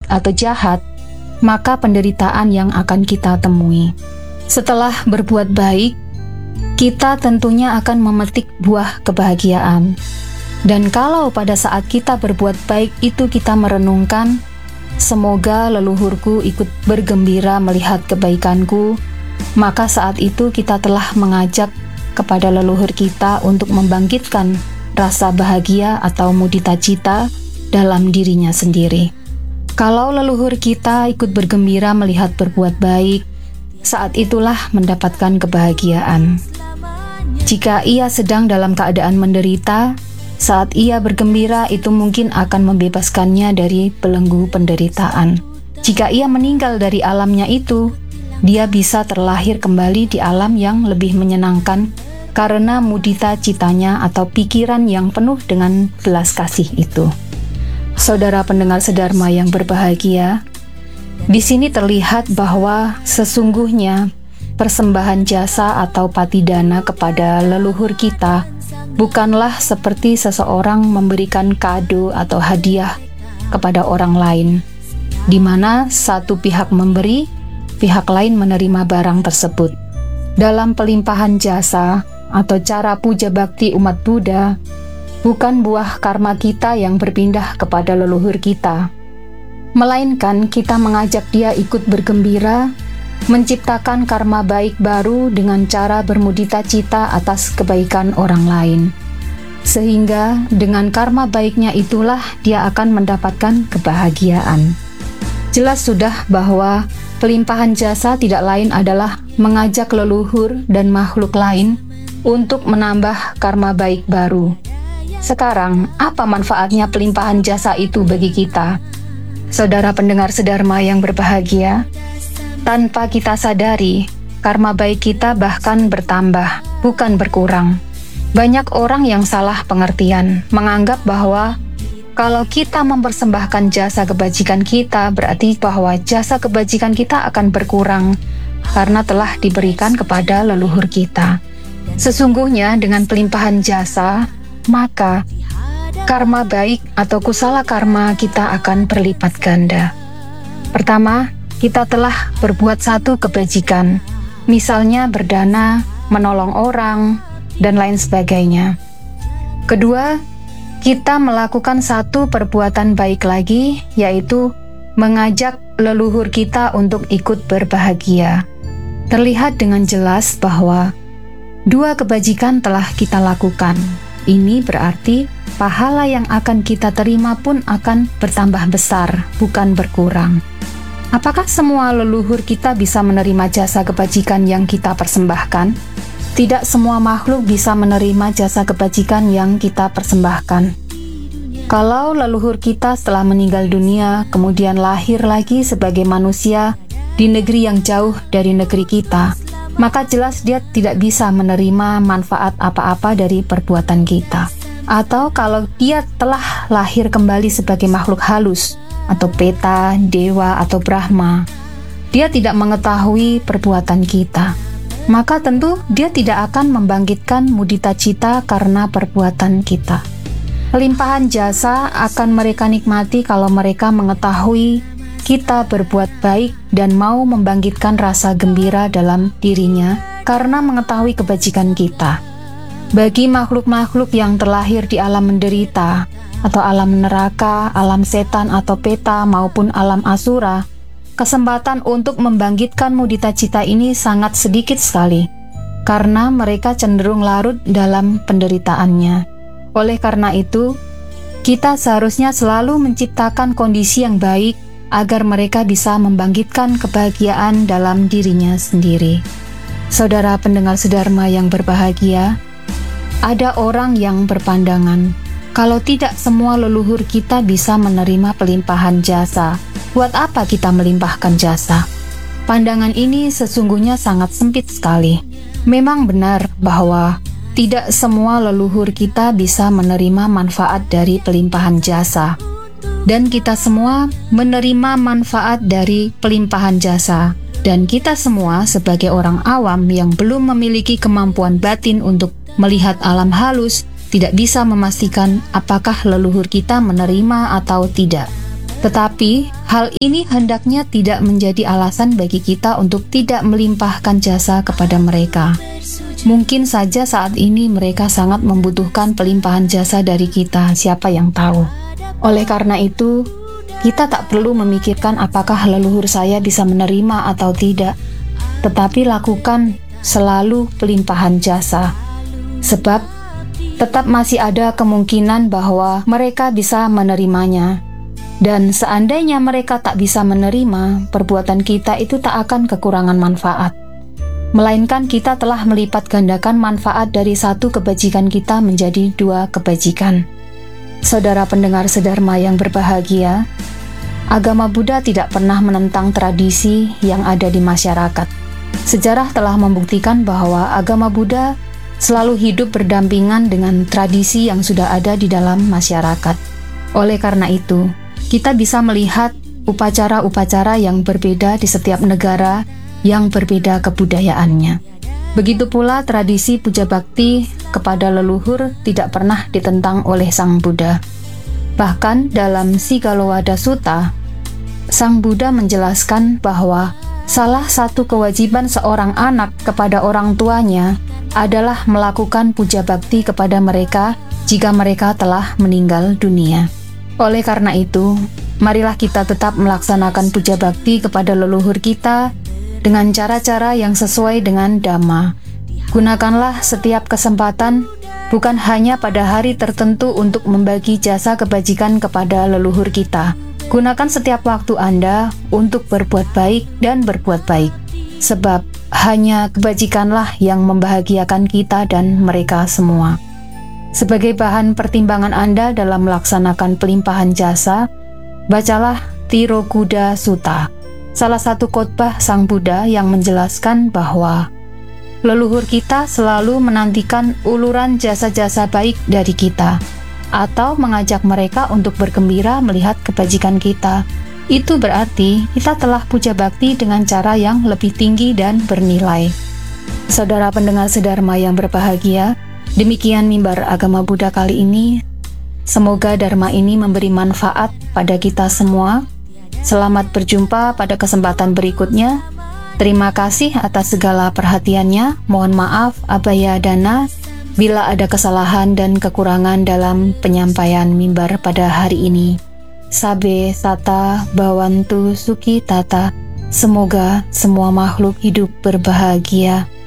atau jahat, maka penderitaan yang akan kita temui. Setelah berbuat baik, kita tentunya akan memetik buah kebahagiaan. Dan kalau pada saat kita berbuat baik itu kita merenungkan, semoga leluhurku ikut bergembira melihat kebaikanku, maka saat itu kita telah mengajak kepada leluhur kita untuk membangkitkan rasa bahagia atau mudita cita dalam dirinya sendiri. Kalau leluhur kita ikut bergembira melihat berbuat baik, saat itulah mendapatkan kebahagiaan. Jika ia sedang dalam keadaan menderita, saat ia bergembira itu mungkin akan membebaskannya dari belenggu penderitaan. Jika ia meninggal dari alamnya itu, dia bisa terlahir kembali di alam yang lebih menyenangkan karena mudita citanya atau pikiran yang penuh dengan belas kasih itu. Saudara pendengar sedharma yang berbahagia, di sini terlihat bahwa sesungguhnya persembahan jasa atau patidana kepada leluhur kita bukanlah seperti seseorang memberikan kado atau hadiah kepada orang lain, di mana satu pihak memberi, pihak lain menerima barang tersebut. Dalam pelimpahan jasa atau cara puja bakti umat Buddha, bukan buah karma kita yang berpindah kepada leluhur kita, melainkan kita mengajak dia ikut bergembira, menciptakan karma baik baru dengan cara bermudita cita atas kebaikan orang lain. Sehingga dengan karma baiknya itulah dia akan mendapatkan kebahagiaan. Jelas sudah bahwa pelimpahan jasa tidak lain adalah mengajak leluhur dan makhluk lain untuk menambah karma baik baru. Sekarang, apa manfaatnya pelimpahan jasa itu bagi kita? Saudara pendengar sedharma yang berbahagia, tanpa kita sadari, karma baik kita bahkan bertambah, bukan berkurang. Banyak orang yang salah pengertian, menganggap bahwa kalau kita mempersembahkan jasa kebajikan kita, berarti bahwa jasa kebajikan kita akan berkurang karena telah diberikan kepada leluhur kita. Sesungguhnya dengan pelimpahan jasa, maka karma baik atau kusala karma kita akan berlipat ganda. Pertama, kita telah berbuat satu kebajikan, misalnya berdana, menolong orang, dan lain sebagainya. Kedua, kita melakukan satu perbuatan baik lagi, yaitu mengajak leluhur kita untuk ikut berbahagia. Terlihat dengan jelas bahwa dua kebajikan telah kita lakukan. Ini berarti pahala yang akan kita terima pun akan bertambah besar, bukan berkurang. Apakah semua leluhur kita bisa menerima jasa kebajikan yang kita persembahkan? Tidak semua makhluk bisa menerima jasa kebajikan yang kita persembahkan. Kalau leluhur kita setelah meninggal dunia, kemudian lahir lagi sebagai manusia di negeri yang jauh dari negeri kita, maka jelas dia tidak bisa menerima manfaat apa-apa dari perbuatan kita. Atau kalau dia telah lahir kembali sebagai makhluk halus, atau peta, dewa, atau Brahma, dia tidak mengetahui perbuatan kita. Maka tentu dia tidak akan membangkitkan mudita cita karena perbuatan kita. Limpahan jasa akan mereka nikmati kalau mereka mengetahui kita berbuat baik dan mau membangkitkan rasa gembira dalam dirinya karena mengetahui kebajikan kita. Bagi makhluk-makhluk yang terlahir di alam menderita, atau alam neraka, alam setan atau peta maupun alam asura, kesempatan untuk membangkitkan mudita cita ini sangat sedikit sekali, karena mereka cenderung larut dalam penderitaannya. Oleh karena itu, kita seharusnya selalu menciptakan kondisi yang baik agar mereka bisa membangkitkan kebahagiaan dalam dirinya sendiri. Saudara pendengar sedharma yang berbahagia, ada orang yang berpandangan, kalau tidak semua leluhur kita bisa menerima pelimpahan jasa, buat apa kita melimpahkan jasa? Pandangan ini sesungguhnya sangat sempit sekali. Memang benar bahwa tidak semua leluhur kita bisa menerima manfaat dari pelimpahan jasa. Dan kita semua menerima manfaat dari pelimpahan jasa. Dan kita semua sebagai orang awam yang belum memiliki kemampuan batin untuk melihat alam halus, tidak bisa memastikan apakah leluhur kita menerima atau tidak. Tetapi Hal ini hendaknya tidak menjadi alasan bagi kita untuk tidak melimpahkan jasa kepada mereka. Mungkin saja saat ini mereka sangat membutuhkan pelimpahan jasa dari kita, siapa yang tahu. Oleh karena itu, kita tak perlu memikirkan apakah leluhur saya bisa menerima atau tidak, tetapi lakukan selalu pelimpahan jasa. Sebab tetap masih ada kemungkinan bahwa mereka bisa menerimanya. Dan seandainya mereka tak bisa menerima, perbuatan kita itu tak akan kekurangan manfaat. Melainkan kita telah melipat gandakan manfaat dari satu kebajikan kita menjadi 2 kebajikan. Saudara pendengar sedharma yang berbahagia, agama Buddha tidak pernah menentang tradisi yang ada di masyarakat. Sejarah telah membuktikan bahwa agama Buddha selalu hidup berdampingan dengan tradisi yang sudah ada di dalam masyarakat. Oleh karena itu, kita bisa melihat upacara-upacara yang berbeda di setiap negara yang berbeda kebudayaannya. Begitu pula tradisi puja bakti kepada leluhur tidak pernah ditentang oleh Sang Buddha. Bahkan dalam Sigalowada Sutta, Sang Buddha menjelaskan bahwa salah satu kewajiban seorang anak kepada orang tuanya adalah melakukan puja bakti kepada mereka jika mereka telah meninggal dunia. Oleh karena itu, marilah kita tetap melaksanakan puja bakti kepada leluhur kita dengan cara-cara yang sesuai dengan Dhamma. Gunakanlah setiap kesempatan, bukan hanya pada hari tertentu untuk membagi jasa kebajikan kepada leluhur kita. Gunakan setiap waktu Anda untuk berbuat baik dan berbuat baik. Sebab hanya kebajikanlah yang membahagiakan kita dan mereka semua. Sebagai bahan pertimbangan Anda dalam melaksanakan pelimpahan jasa, bacalah Tirokuda Sutta, salah satu khotbah Sang Buddha yang menjelaskan bahwa leluhur kita selalu menantikan uluran jasa-jasa baik dari kita, atau mengajak mereka untuk bergembira melihat kebajikan kita. Itu berarti kita telah puja bakti dengan cara yang lebih tinggi dan bernilai. Saudara pendengar sedharma yang berbahagia, demikian mimbar agama Buddha kali ini. Semoga dharma ini memberi manfaat pada kita semua. Selamat berjumpa pada kesempatan berikutnya. Terima kasih atas segala perhatiannya. Mohon maaf abhayadana bila ada kesalahan dan kekurangan dalam penyampaian mimbar pada hari ini. Sabe sata bawantu suki tata. Semoga semua makhluk hidup berbahagia.